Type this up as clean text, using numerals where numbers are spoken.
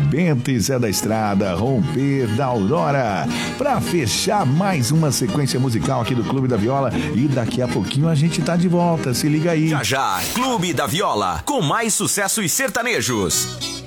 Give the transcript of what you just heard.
Bento e Zé da Estrada, Romper da Aurora. Pra fechar mais uma sequência musical aqui do Clube da Viola. E daqui a pouquinho a gente tá de volta, se liga aí. Já já, Clube da Viola, com mais sucessos sertanejos.